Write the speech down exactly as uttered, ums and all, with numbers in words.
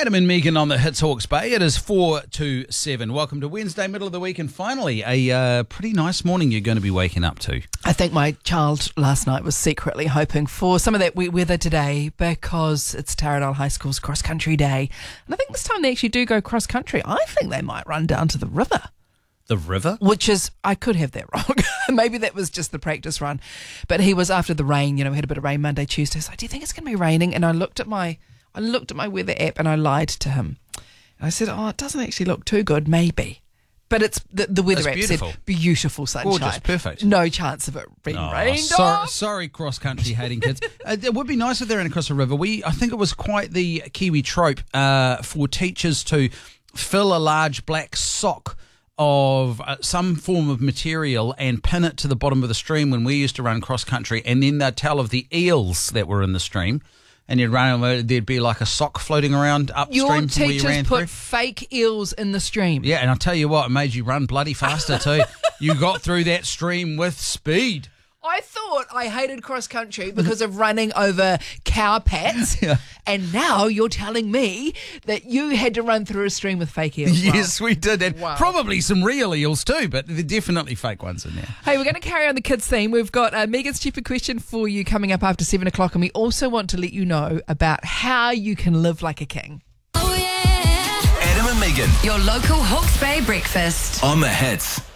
Adam and Megan on the Hits Hawke's Bay. It is four to seven. Welcome to Wednesday, middle of the week, and finally a uh, pretty nice morning you're going to be waking up to. I think my child last night was secretly hoping for some of that wet weather today because it's Taradale High School's cross-country day. And I think this time they actually do go cross-country. I think they might run down to the river. The river? Which is, I could have that wrong. Maybe that was just the practice run. But he was after the rain, you know, we had a bit of rain Monday, Tuesday. So do you think it's going to be raining? And I looked at my... I looked at my weather app and I lied to him. I said, oh, it doesn't actually look too good, maybe. But it's the, the weather It's app beautiful. said beautiful sunshine. Gorgeous, perfect. No chance of it being Oh, rained so, off. sorry, cross-country hating kids. uh, it would be nice if they're in across the river. We, I think it was quite the Kiwi trope uh, for teachers to fill a large black sock of uh, some form of material and pin it to the bottom of the stream when we used to run cross-country, and then they'd tell of the eels that were in the stream. And you'd run, there'd be like a sock floating around upstream Your from where you teachers ran put through. fake eels in the stream. Yeah, and I'll tell you what, it made you run bloody faster too. You got through that stream with speed. I thought I hated cross country because of running over cow pats, Yeah. and now you're telling me that you had to run through a stream with fake eels. Wow. Yes, we did. And Wow. probably some real eels too, but they're definitely fake ones in there. Hey, we're going to carry on the kids theme. We've got uh, Megan's stupid question for you coming up after seven o'clock, and we also want to let you know about how you can live like a king. Oh yeah. Adam and Megan Your local Hawke's Bay breakfast. on the Hits.